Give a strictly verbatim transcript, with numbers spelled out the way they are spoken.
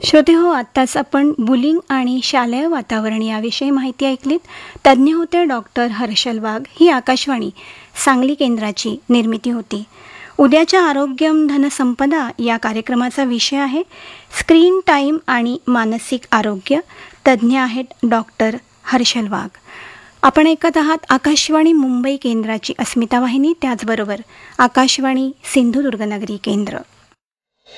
श्रोते हो, आत्ताच आपण बुलिंग आणि शालेय वातावरण याविषयी माहिती ऐकलीत. तज्ज्ञ होते डॉक्टर हर्षल वाघ. ही आकाशवाणी सांगली केंद्राची निर्मिती होती. उद्याच्या आरोग्यम धनसंपदा या कार्यक्रमाचा विषय आहे स्क्रीन टाईम आणि मानसिक आरोग्य. तज्ज्ञ आहेत डॉक्टर हर्षल वाघ. आपण ऐकत आहात आकाशवाणी मुंबई केंद्राची अस्मिता वाहिनी, त्याचबरोबर आकाशवाणी सिंधुदुर्गनगरी केंद्र.